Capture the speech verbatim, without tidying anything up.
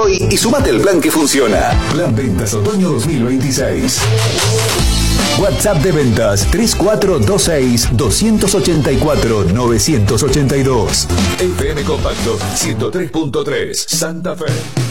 hoy y sumate al plan que funciona. Plan Ventas Otoño dos mil veintiséis. WhatsApp de ventas tres cuatro dos seis, dos ocho cuatro, nueve ocho dos. F M Compacto ciento tres punto tres Santa Fe.